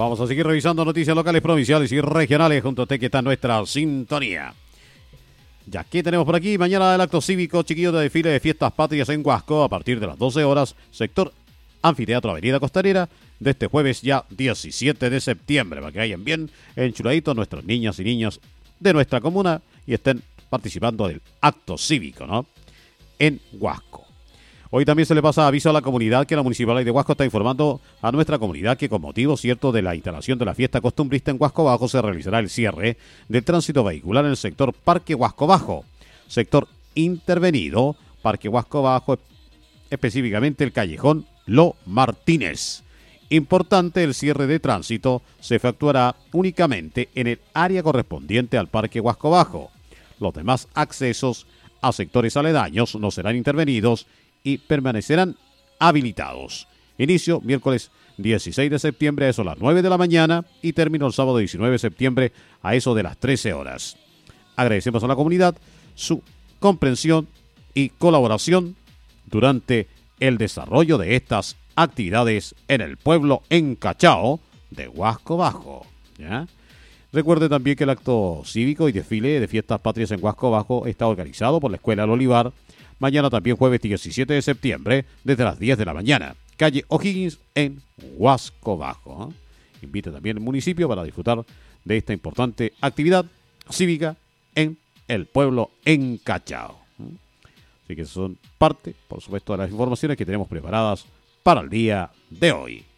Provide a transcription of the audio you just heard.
Vamos a seguir revisando noticias locales, provinciales y regionales junto a usted que está en nuestra sintonía. Ya que tenemos por aquí, mañana el acto cívico chiquillo de desfile de fiestas patrias en Huasco a partir de las 12 horas, sector Anfiteatro Avenida Costanera, de este jueves ya 17 de septiembre, para que vayan bien enchuladitos nuestras niñas y niños de nuestra comuna y estén participando del acto cívico, ¿no? En Huasco. Hoy también se le pasa aviso a la comunidad que la Municipalidad de Huasco está informando a nuestra comunidad que con motivo cierto de la instalación de la fiesta costumbrista en Huasco Bajo se realizará el cierre del tránsito vehicular en el sector Parque Huasco Bajo, sector intervenido, Parque Huasco Bajo, específicamente el callejón Lo Martínez. Importante, el cierre de tránsito se efectuará únicamente en el área correspondiente al Parque Huasco Bajo. Los demás accesos a sectores aledaños no serán intervenidos y permanecerán habilitados. Inicio miércoles 16 de septiembre a eso de las 9 de la mañana y término el sábado 19 de septiembre a eso de las 13 horas. Agradecemos a la comunidad su comprensión y colaboración durante el desarrollo de estas actividades en el pueblo encachao de Huasco Bajo. ¿Ya? Recuerde también que el acto cívico y desfile de fiestas patrias en Huasco Bajo está organizado por la Escuela del Olivar. Mañana también jueves 17 de septiembre desde las 10 de la mañana. Calle O'Higgins en Huasco Bajo. Invita también el municipio para disfrutar de esta importante actividad cívica en el pueblo encachao. Así que son parte, por supuesto, de las informaciones que tenemos preparadas para el día de hoy.